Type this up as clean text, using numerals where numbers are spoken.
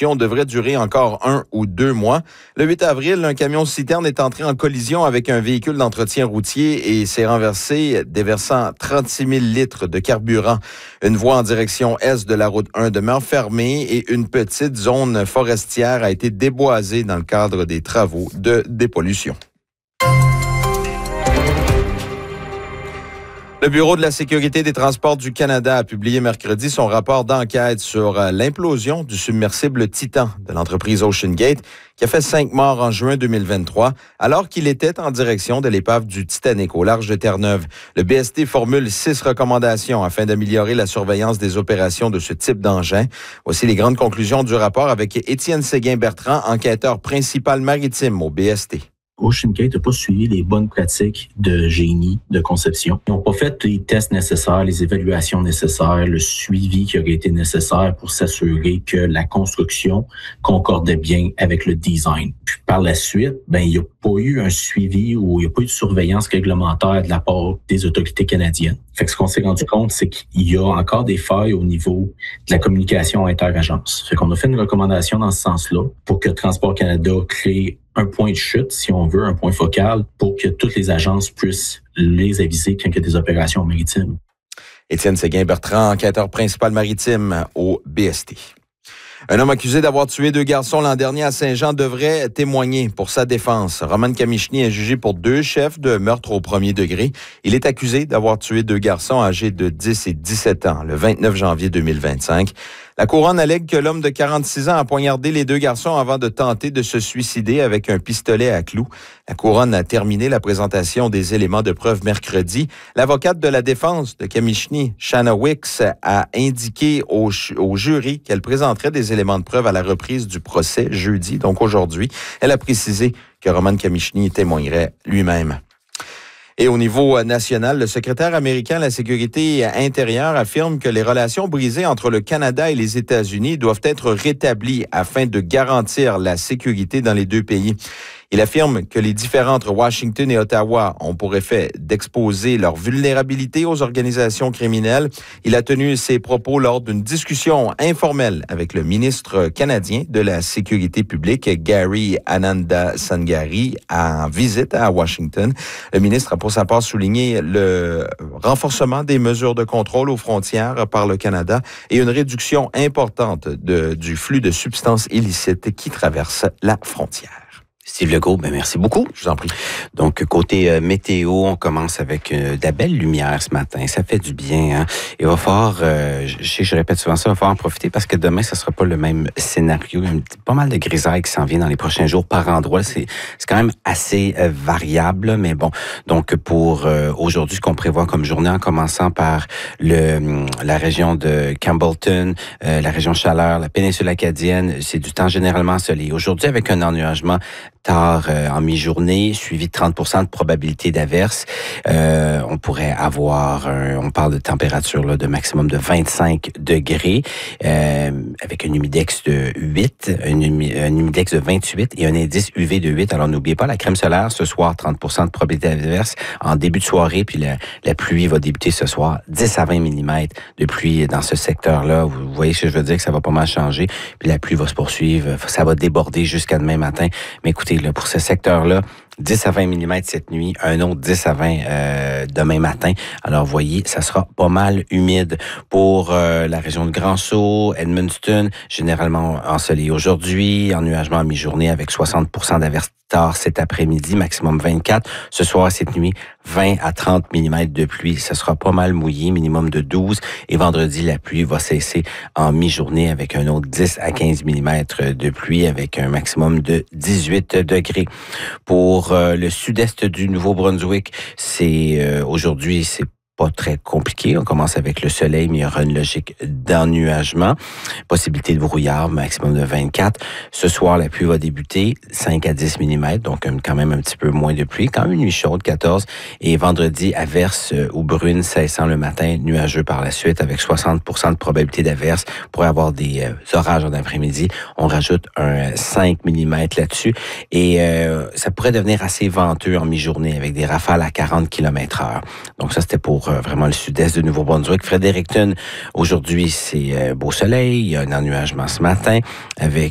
dépollution devrait durer encore 1 ou 2 mois. Le 8 avril, un camion-citerne est entré en collision avec un véhicule d'entretien routier et s'est renversé, déversant 36 000 litres de carburant. Une voie en direction est de la route 1 demeure fermée et une petite zone forestière a été déboisée dans le cadre des travaux de dépollution. Le Bureau de la sécurité des transports du Canada a publié mercredi son rapport d'enquête sur l'implosion du submersible Titan de l'entreprise OceanGate qui a fait 5 morts en juin 2023 alors qu'il était en direction de l'épave du Titanic au large de Terre-Neuve. Le BST formule 6 recommandations afin d'améliorer la surveillance des opérations de ce type d'engin. Voici les grandes conclusions du rapport avec Étienne Séguin-Bertrand, enquêteur principal maritime au BST. OceanGate n'a pas suivi les bonnes pratiques de génie, de conception. Ils n'ont pas fait les tests nécessaires, les évaluations nécessaires, le suivi qui aurait été nécessaire pour s'assurer que la construction concordait bien avec le design. Puis par la suite, il n'y a pas eu un suivi ou il n'y a pas eu de surveillance réglementaire de la part des autorités canadiennes. Fait que ce qu'on s'est rendu compte, c'est qu'il y a encore des failles au niveau de la communication inter-agence. Fait qu'on a fait une recommandation dans ce sens-là pour que Transport Canada crée un point de chute, si on veut, un point focal, pour que toutes les agences puissent les aviser quand il y a des opérations maritimes. Étienne Séguin-Bertrand, enquêteur principal maritime au BST. Un homme accusé d'avoir tué 2 garçons l'an dernier à Saint-Jean devrait témoigner pour sa défense. Roman Kamichny est jugé pour 2 chefs de meurtre au premier degré. Il est accusé d'avoir tué 2 garçons âgés de 10 et 17 ans le 29 janvier 2025. La couronne allègue que l'homme de 46 ans a poignardé les 2 garçons avant de tenter de se suicider avec un pistolet à clous. La couronne a terminé la présentation des éléments de preuve mercredi. L'avocate de la défense de Kamichny, Shanna Wicks, a indiqué au jury qu'elle présenterait des éléments de preuve à la reprise du procès jeudi, donc aujourd'hui. Elle a précisé que Roman Kamichny témoignerait lui-même. Et au niveau national, le secrétaire américain à la sécurité intérieure affirme que les relations brisées entre le Canada et les États-Unis doivent être rétablies afin de garantir la sécurité dans les 2 pays. Il affirme que les différends entre Washington et Ottawa ont pour effet d'exposer leur vulnérabilité aux organisations criminelles. Il a tenu ses propos lors d'une discussion informelle avec le ministre canadien de la Sécurité publique, Gary Anandasangari, en visite à Washington. Le ministre a pour sa part souligné le renforcement des mesures de contrôle aux frontières par le Canada et une réduction importante du flux de substances illicites qui traversent la frontière. Steve Legault, merci beaucoup. Je vous en prie. Donc, côté météo, on commence avec de la belle lumière ce matin. Ça fait du bien, hein? Il va falloir, je répète souvent ça, il va falloir en profiter parce que demain, ça sera pas le même scénario. Il y a pas mal de grisailles qui s'en vient dans les prochains jours par endroit. C'est quand même assez variable, mais bon. Donc, pour aujourd'hui, ce qu'on prévoit comme journée, en commençant par la région de Campbellton, la région Chaleur, la péninsule acadienne, c'est du temps généralement ensoleillé. Aujourd'hui, avec un ennuagement tard en mi-journée, suivi de 30% de probabilité d'averse. On pourrait avoir, on parle de température là, de maximum de 25 degrés, avec un humidex de 8, un humidex de 28 et un indice UV de 8. Alors n'oubliez pas, la crème solaire, ce soir, 30% de probabilité d'averse en début de soirée, puis la pluie va débuter ce soir, 10 à 20 mm de pluie dans ce secteur-là. Vous voyez ce que je veux dire, que ça va pas mal changer, puis la pluie va se poursuivre, ça va déborder jusqu'à demain matin. Mais écoutez, là, pour ce secteur-là, 10 à 20 mm cette nuit, un autre 10 à 20 demain matin. Alors, voyez, ça sera pas mal humide pour la région de Grand-Sault, Edmundston, généralement ensoleillé aujourd'hui, ennuagement à mi-journée avec 60% d'averse tard cet après-midi, maximum 24. Ce soir, cette nuit, 20 à 30 mm de pluie. Ça sera pas mal mouillé, minimum de 12. Et vendredi, la pluie va cesser en mi-journée avec un autre 10 à 15 mm de pluie avec un maximum de 18 degrés. Pour le sud-est du Nouveau-Brunswick, aujourd'hui, c'est pas très compliqué. On commence avec le soleil, mais il y aura une logique d'ennuagement. Possibilité de brouillard, maximum de 24. Ce soir, la pluie va débuter, 5 à 10 mm, donc quand même un petit peu moins de pluie. Quand même une nuit chaude, 14. Et vendredi, averse ou brune, cessant le matin, nuageux par la suite, avec 60% de probabilité d'averse. On pourrait avoir des orages en après-midi. On rajoute un 5 mm là-dessus. Et ça pourrait devenir assez venteux en mi-journée, avec des rafales à 40 km/h. Donc ça, c'était pour vraiment le sud-est du Nouveau-Brunswick. Fredericton, aujourd'hui, c'est beau soleil. Il y a un ennuagement ce matin avec